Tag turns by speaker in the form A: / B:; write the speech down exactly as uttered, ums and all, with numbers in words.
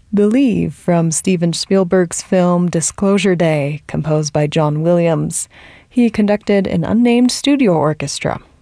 A: Believe from Steven Spielberg's film Disclosure Day, composed by John Williams. He conducted an unnamed studio orchestra.